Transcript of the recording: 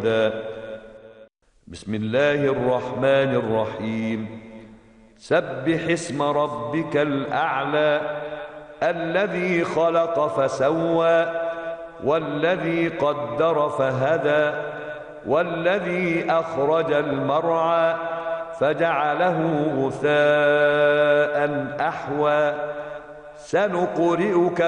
رشدا. بسم الله الرحمن الرحيم. سبح اسم ربك الأعلى الذي خلق فسوى والذي قدر فهدى والذي أخرج المرعى فجعله غثاء أحوى. سنقرئك